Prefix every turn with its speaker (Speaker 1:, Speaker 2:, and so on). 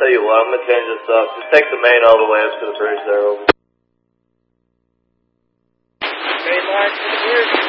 Speaker 1: tell you what, I'm going to change this up. Just take the main all the way up to the bridge there, over.
Speaker 2: Main line to the bridge.